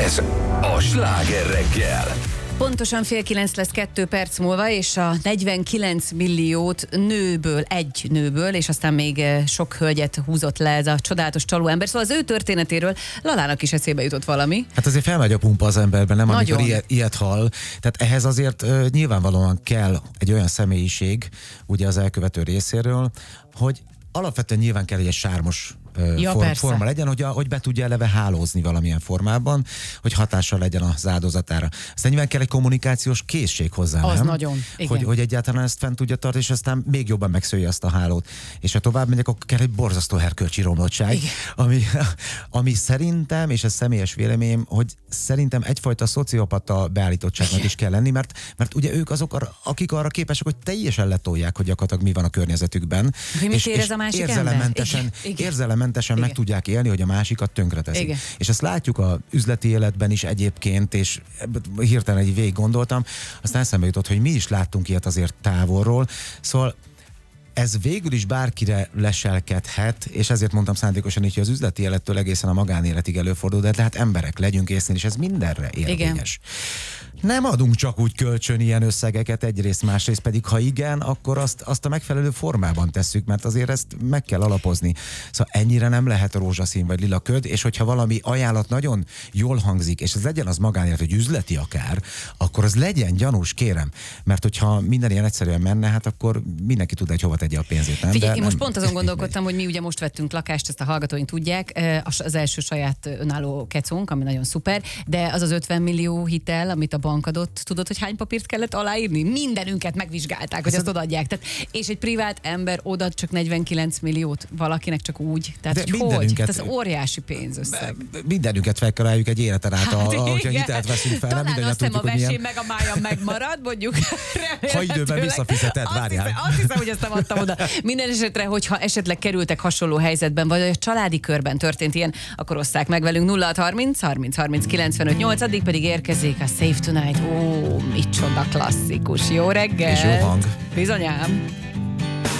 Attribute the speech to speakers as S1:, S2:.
S1: Ez a Sláger reggel.
S2: Pontosan 8:30 lesz 2 perc múlva, és a 49 milliót egy nőből, és aztán még sok hölgyet húzott le ez a csodálatos csalóember. Szóval az ő történetéről Lalának is eszébe jutott valami.
S3: Hát azért felmegy a pumpa az emberben, nem?
S2: Nagyon.
S3: Amikor ilyet hall. Tehát ehhez azért nyilvánvalóan kell egy olyan személyiség, ugye az elkövető részéről, hogy alapvetően nyilván kell, hogy egy sármos forma legyen, hogy be tudja eleve hálózni valamilyen formában, hogy hatással legyen az áldozatára. Aztán nyilván kell egy kommunikációs készség hozzá,
S2: az
S3: nem?
S2: nagyon, igen.
S3: Hogy egyáltalán ezt fent tudja tartani, és aztán még jobban megszője azt a hálót. És ha tovább megyek, akkor kell egy borzasztó erkölcsi romlottság, ami szerintem, és ez személyes véleményem, hogy szerintem egyfajta szociopata beállítottságnak is kell lenni, mert ugye ők azok, akik arra képesek, hogy teljesen letolják, hogy gyakorlatilag mi van a környezetükben.
S2: Hogy mit érez a másik
S3: érzelemmentesen meg tudják élni, hogy a másikat tönkreteszik. És ezt látjuk az üzleti életben is egyébként, és hirtelen egy végig gondoltam, aztán eszembe jutott, hogy mi is láttunk ilyet azért távolról. Szóval ez végül is bárkire leselkedhet, és ezért mondtam szándékosan így, hogy az üzleti élettől egészen a magánéletig előfordul, de hát emberek legyünk észnél, és ez mindenre érvényes. Nem adunk csak úgy kölcsön ilyen összegeket egyrészt, másrészt pedig, ha igen, akkor azt a megfelelő formában tesszük, mert azért ezt meg kell alapozni. Szóval ennyire nem lehet rózsaszín vagy lila köd, és hogyha valami ajánlat nagyon jól hangzik, és ez legyen az magánélet, hogy üzleti akár, akkor az legyen gyanús, kérem. Mert hogyha minden ilyen egyszerűen menne, hát akkor mindenki tudna, hogy hova tegye a pénzét. Nem?
S2: Figyelj, én most pont azon gondolkodtam, hogy mi ugye most vettünk lakást, ezt a hallgatóink tudják, az első saját önálló kecónk, ami nagyon szuper, de az 50 millió hitel, amit a bank adott, tudod, hogy hány papírt kellett aláírni? Mindenünket megvizsgálták, hogy azt odaadják. Tehát, és egy privát ember odaad csak 49 milliót valakinek csak úgy. Tehát hogy? Tehát ez óriási pénzösszeg.
S3: Mindenünket felkaráljuk egy életen át, hogyha hitelt veszünk fel.
S2: Talán azt hiszem, a vesém meg a májam megmarad, mondjuk.
S3: Ha időben visszafizeted, várjál.
S2: Azt hiszem, hogy ezt nem adtam oda. Minden esetre, hogyha esetleg kerültek hasonló helyzetben, vagy a családi körben történt ilyen, akkor osszák meg velünk 0630 30 30 95 8, pedig érkezik a Save Tonight. Ó, micsoda klasszikus. Jó reggel!
S3: És jó hang.
S2: Bizonyám.